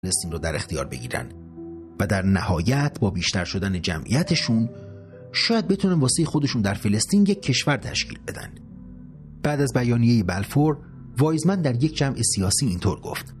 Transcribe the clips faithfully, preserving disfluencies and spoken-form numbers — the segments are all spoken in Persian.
فلسطین رو در اختیار بگیرن و در نهایت با بیشتر شدن جمعیتشون شاید بتونن واسه خودشون در فلسطین یک کشور تشکیل بدن. بعد از بیانیه بلفور، وایزمن در یک جمع سیاسی اینطور گفت: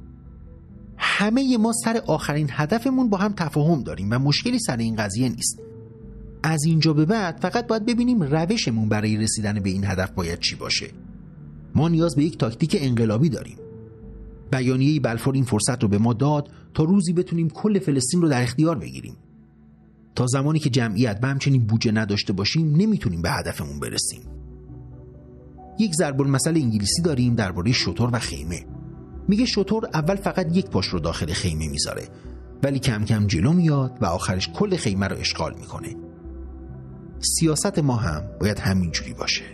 همه ما سر آخرین هدفمون با هم تفاهم داریم و مشکلی سر این قضیه نیست. از اینجا به بعد فقط باید ببینیم روشمون برای رسیدن به این هدف باید چی باشه. ما نیاز به یک تاکتیک انقلابی داریم. بیانیه بلفور این فرصت رو به ما داد تا روزی بتونیم کل فلسطین رو در اختیار بگیریم. تا زمانی که جمعیت و همچنین بودجه نداشته باشیم نمیتونیم به هدفمون برسیم. یک ضرب المثل انگلیسی داریم درباره شتر و خیمه. میگه شتر اول فقط یک پاش رو داخل خیمه میذاره، ولی کم کم جلو میاد و آخرش کل خیمه رو اشغال میکنه. سیاست ما هم باید همینجوری باشه.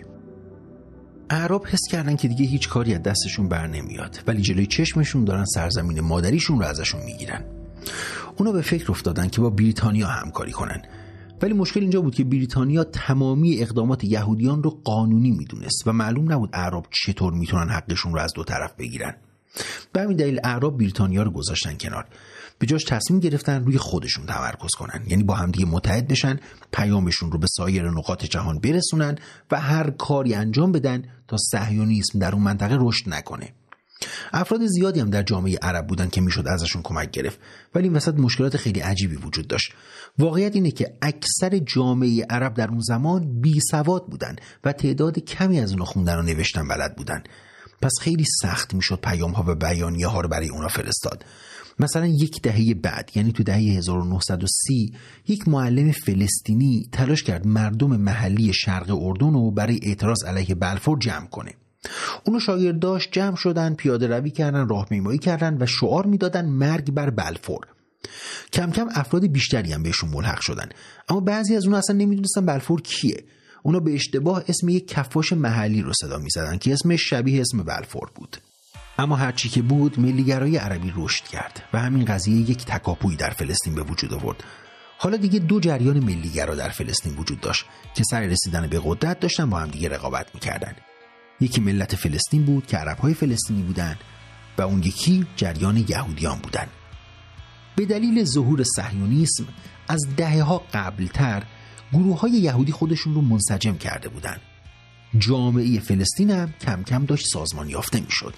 اعراب حس کردن که دیگه هیچ کاری از دستشون بر نمیاد، ولی جلوی چشمشون دارن سرزمین مادریشون رو ازشون میگیرن. اونا به فکر افتادن که با بریتانیا همکاری کنن، ولی مشکل اینجا بود که بریتانیا تمامی اقدامات یهودیان رو قانونی میدونست و معلوم نبود اعراب چطور میتونن حقشون رو از دو طرف بگیرن. به همین دلیل اعراب بریتانیا رو گذاشتن کنار. به جاش تصمیم گرفتن روی خودشون تمرکز کنن، یعنی با هم دیگه متحد بشن، پیامشون رو به سایر نقاط جهان برسونن و هر کاری انجام بدن تا صهیونیسم در اون منطقه رشد نکنه. افراد زیادی هم در جامعه عرب بودن که میشد ازشون کمک گرفت، ولی این وسط مشکلات خیلی عجیبی وجود داشت. واقعیت اینه که اکثر جامعه عرب در اون زمان بی سواد بودن و تعداد کمی از اونها خوندن و نوشتن بلد بودن. پس خیلی سخت میشد پیام ها و بیانیه ها رو برای اونا فرستاد. مثلا یک دهه بعد، یعنی تو دهه هزار و نهصد و سی، یک معلم فلسطینی تلاش کرد مردم محلی شرق اردن رو برای اعتراض علیه بلفور جمع کنه. اونو شاگرداش جمع شدن، پیاده روی کردن، راهپیمایی کردن و شعار میدادن مرگ بر بلفور. کم کم افراد بیشتری هم بهشون ملحق شدن، اما بعضی از اونها اصلا نمیدونستن بلفور کیه. اونا به اشتباه اسم یک کفاش محلی رو صدا میزدن که اسمش شبیه اسم بلفور بود. اما هرچی که بود، ملیگرایی عربی رشد کرد و همین قضیه یک تکاپویی در فلسطین به وجود آورد. حالا دیگه دو جریان ملیگرا در فلسطین وجود داشت که سر رسیدن به قدرت داشتن با هم دیگه رقابت میکردن. یکی ملت فلسطین بود که عربهای فلسطینی بودن و اون یکی جریان یهودیان بودن. به دلیل ظهور صهیونیسم از دهه‌ها قبلتر گروه‌های یهودی خودشون رو منسجم کرده بودن. جامعه فلسطین هم کم کم داشت سازمان یافته میشد.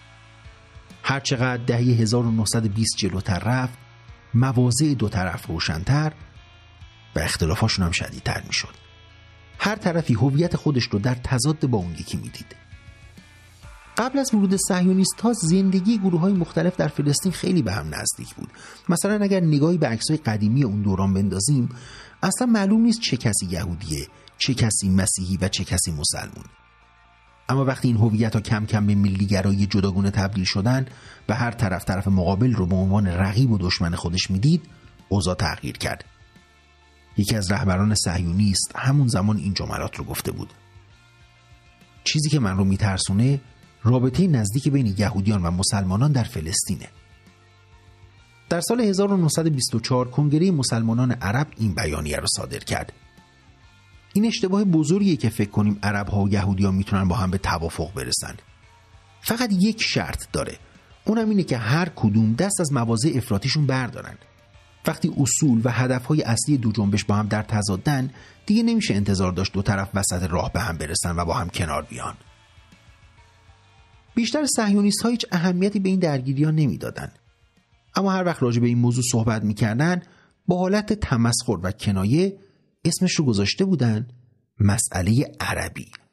هرچقدر دهه هزار و نهصد و بیست جلوتر رفت، مواضع دو طرف روشن‌تر و اختلافاشون هم شدیدتر میشد. هر طرفی هویت خودش رو در تضاد با اون یکی میدید. قبل از ورود صهیونیست‌ها زندگی گروه‌های مختلف در فلسطین خیلی به هم نزدیک بود. مثلا اگر نگاهی به عکس‌های قدیمی اون دوران بندازیم، اصلا معلوم نیست چه کسی یهودیه، چه کسی مسیحی و چه کسی مسلمان. اما وقتی این هویت‌ها کم کم به ملیگرایی جداگانه تبدیل شدن و هر طرف طرف مقابل رو به عنوان رقیب و دشمن خودش میدید، اوضاع تغییر کرد. یکی از رهبران صهیونیست همون زمان این جملات رو گفته بود: چیزی که من رو میترسونه رابطه نزدیک بین یهودیان و مسلمانان در فلسطینه. در سال هزار و نهصد و بیست و چهار کنگره مسلمانان عرب این بیانیه رو صادر کرد. این اشتباه بزرگیه که فکر کنیم عرب‌ها و یهودیان میتونن با هم به توافق برسن. فقط یک شرط داره، اونم اینه که هر کدوم دست از مواضع افراطیشون بردارن. وقتی اصول و هدفهای اصلی دو جنبش با هم در تضادن، دیگه نمیشه انتظار داشت دو طرف وسط راه به هم برسن و با هم کنار بیان. بیشتر صهیونیست‌ها هیچ اهمیتی به این درگیری‌ها نمیدادن، اما هر وقت راجع به این موضوع صحبت میکردن با حالت تمسخر و کنایه اسمش رو گذاشته بودن مسئله عربی.